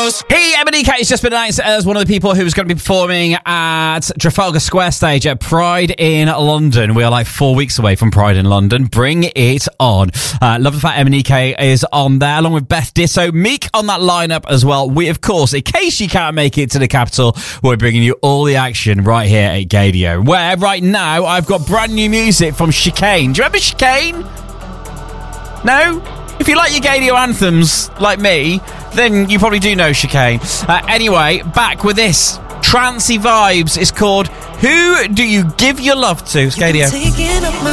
close. Hey, MNEK has just been announced as one of the people who's going to be performing at Trafalgar Square stage at Pride in London. We are like 4 weeks away from Pride in London. Bring it on. Love the fact MNEK is on there, along with Beth Ditto, Meek on that lineup as well. We, of course, in case you can't make it to the capital, we're bringing you all the action right here at Gadio, where right now I've got brand new music from Chicane. Do you remember Chicane? No? If you like your Gadio anthems, like me, then you probably do know Chicane. Anyway, back with this. Trancey vibes. It's called Who Do You Give Your Love To? It's Gadio.